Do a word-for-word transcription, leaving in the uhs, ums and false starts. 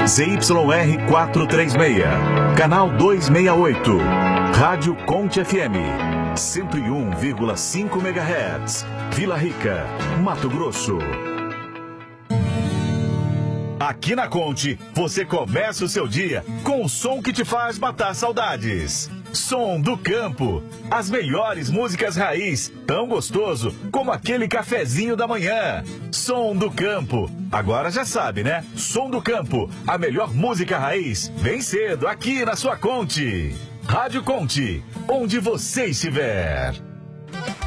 Z Y R quatrocentos e trinta e seis, canal duzentos e sessenta e oito, Rádio Conte F M, cento e um vírgula cinco megahertz, Vila Rica, Mato Grosso. Aqui na Conte, você começa o seu dia com o som que te faz matar saudades. Som do Campo. As melhores músicas raiz, tão gostoso como aquele cafezinho da manhã. Som do Campo. Agora já sabe, né? Som do Campo. A melhor música raiz, bem cedo, aqui na sua Conte. Rádio Conte, onde você estiver.